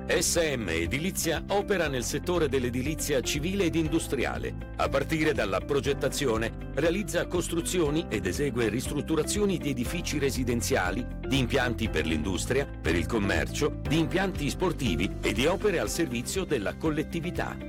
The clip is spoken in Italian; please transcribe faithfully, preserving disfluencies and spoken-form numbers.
S M Edilizia opera nel settore dell'edilizia civile ed industriale. A partire dalla progettazione, realizza costruzioni ed esegue ristrutturazioni di edifici residenziali, di impianti per l'industria, per il commercio, di impianti sportivi e di opere al servizio della collettività.